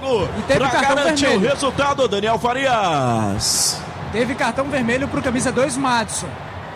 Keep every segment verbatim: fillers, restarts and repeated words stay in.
jogo para garantir vermelho. O resultado, Daniel Farias. Teve cartão vermelho para o camisa dois, Madison.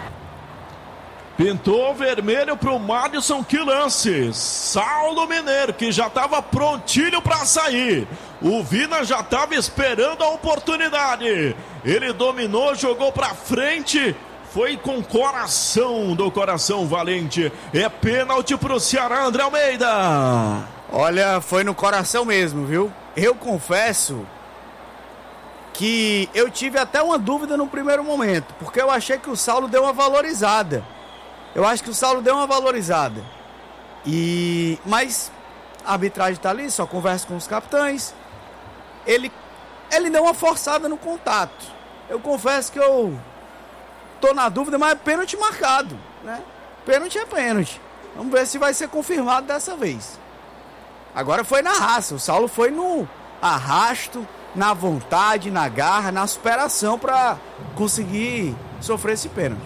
Pintou vermelho para o Madison, que lance. Saulo Mineiro, que já estava prontinho para sair. O Vina já estava esperando a oportunidade. Ele dominou, jogou para frente. Foi com coração, do coração valente. É pênalti para o Ceará, André Almeida. Olha, foi no coração mesmo, viu? Eu confesso que eu tive até uma dúvida no primeiro momento, porque eu achei que o Saulo deu uma valorizada. Eu acho que o Saulo deu uma valorizada. E mas a arbitragem tá ali, só conversa com os capitães. Ele ele deu uma forçada no contato. Eu confesso que eu tô na dúvida, mas é pênalti marcado, né? Pênalti é pênalti. Vamos ver se vai ser confirmado dessa vez. Agora foi na raça. O Saulo foi no arrasto, na vontade, na garra, na superação para conseguir sofrer esse pênalti.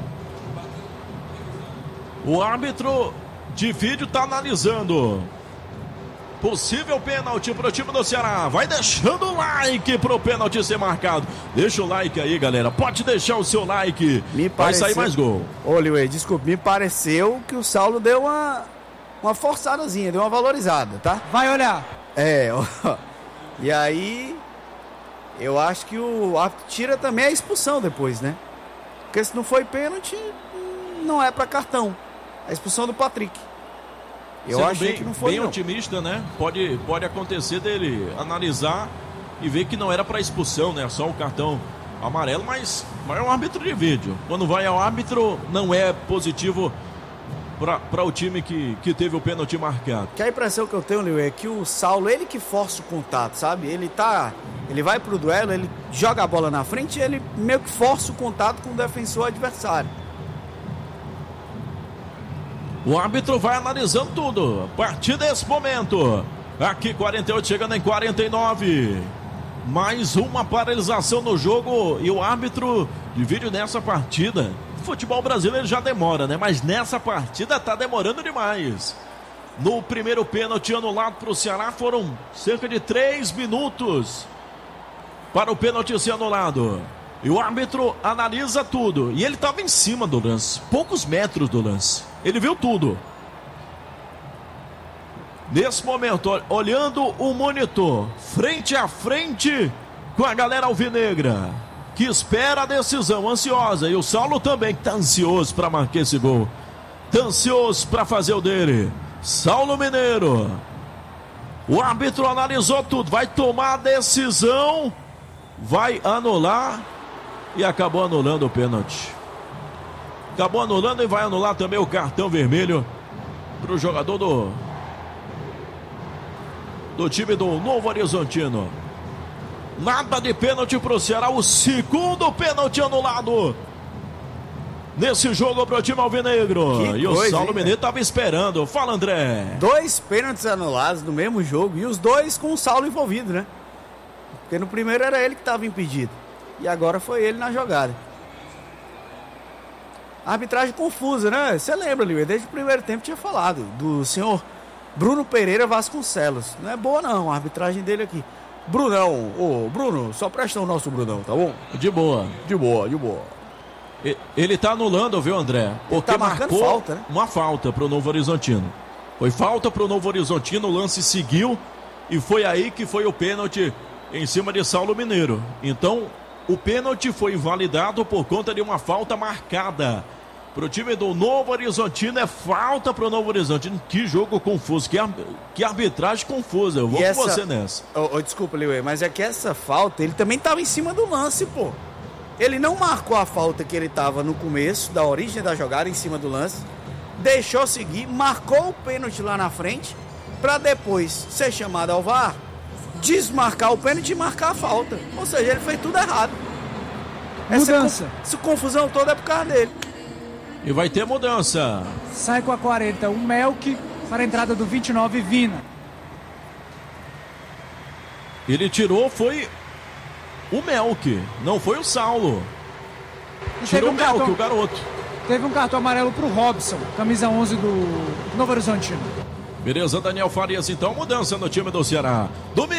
O árbitro de vídeo está analisando possível pênalti para o time do Ceará. Vai deixando o like para o pênalti ser marcado. Deixa o like aí, galera. Pode deixar o seu like. Me Vai pareceu... sair mais gol. Ô, Liuê, desculpe, me pareceu que o Saulo deu uma, uma forçadazinha, deu uma valorizada, tá? Vai olhar. É, ó. E aí, eu acho que o árbitro tira também a expulsão depois, né? Porque se não foi pênalti, não é para cartão. A expulsão do Patrick. Eu Sendo achei bem, que não foi, bem não. otimista, né? Pode, pode acontecer dele analisar e ver que não era para expulsão, né? Só o cartão amarelo, mas vai ao árbitro de vídeo. Quando vai ao árbitro, não é positivo para o time que, que teve o pênalti marcado. Que a impressão que eu tenho, Leo, é que o Saulo, ele que força o contato, sabe? Ele tá, ele vai pro duelo, ele joga a bola na frente e ele meio que força o contato com o defensor adversário. O árbitro vai analisando tudo. A partir desse momento. Aqui quarenta e oito chegando em quarenta e nove. Mais uma paralisação no jogo. E o árbitro de vídeo nessa partida. Futebol brasileiro já demora, né? Mas nessa partida tá demorando demais. No primeiro pênalti anulado para o Ceará foram cerca de três minutos para o pênalti ser anulado. E o árbitro analisa tudo. E ele estava em cima do lance. Poucos metros do lance. Ele viu tudo. Nesse momento, olhando o monitor, frente a frente com a galera alvinegra, que espera a decisão, ansiosa. E o Saulo também, que está ansioso para marcar esse gol. Está ansioso para fazer o dele. Saulo Mineiro. O árbitro analisou tudo. Vai tomar a decisão. Vai anular. E acabou anulando o pênalti. Acabou anulando e vai anular também o cartão vermelho para o jogador do do time do Novo Horizontino. Nada de pênalti para o Ceará. O segundo pênalti anulado nesse jogo para o time alvinegro. Que e coisa, o Saulo hein, Mineiro estava esperando. Fala, André. Dois pênaltis anulados no mesmo jogo e os dois com o Saulo envolvido, né? Porque no primeiro era ele que estava impedido e agora foi ele na jogada. Arbitragem confusa, né? Você lembra, Lívia? Desde o primeiro tempo tinha falado do senhor Bruno Pereira Vasconcelos. Não é boa não a arbitragem dele aqui. Brunão, ô Bruno, só presta o nosso Brunão, tá bom? De boa. De boa, de boa. Ele tá anulando, viu, André? Porque tá marcando marcou falta, né? Uma falta pro Novo Horizontino. Foi falta pro Novo Horizontino, o lance seguiu e foi aí que foi o pênalti em cima de Saulo Mineiro. Então, o pênalti foi invalidado por conta de uma falta marcada. Pro time do Novo Horizontino é falta pro Novo Horizontino. Que jogo confuso, que, ar... que arbitragem confusa. Eu vou e com essa... você nessa. Oh, oh, desculpa, Liuê, mas é que essa falta, ele também tava em cima do lance, pô. Ele não marcou a falta que ele tava no começo, da origem da jogada, em cima do lance. Deixou seguir, marcou o pênalti lá na frente, pra depois ser chamado ao V A R, desmarcar o pênalti e marcar a falta. Ou seja, ele fez tudo errado. Mudança. Essa, essa confusão toda é por causa dele. E vai ter mudança. Sai com a quarenta o Melk para a entrada do vinte e nove, Vina. Ele tirou, foi o Melk, não foi o Saulo. E Tirou um o Melk, cartão, o garoto. Teve um cartão amarelo pro Robson, camisa onze do Novo Horizontino. Beleza, Daniel Farias, então, mudança no time do Ceará. Domingo.